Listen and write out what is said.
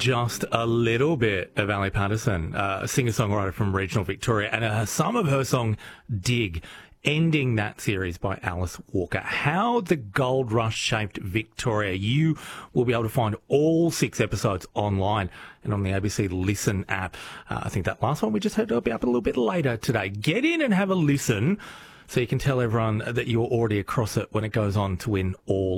just a little bit of Ali Patterson, a singer-songwriter from regional Victoria, and some of her song Dig, ending that series by Alice Walker. How the Gold Rush shaped Victoria. You will be able to find all 6 episodes online and on the ABC Listen app. I think that last one we just heard will be up a little bit later today. Get in and have a listen so you can tell everyone that you're already across it when it goes on to win all